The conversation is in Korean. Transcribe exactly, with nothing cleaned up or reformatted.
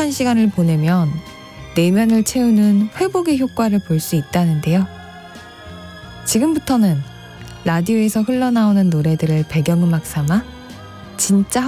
행복한 시간을 보내면 내면을 채우는 회복의 효과를 볼 수 있다는데요. 지금부터는 라디오에서 흘러나오는 노래들을 배경음악 삼아 진짜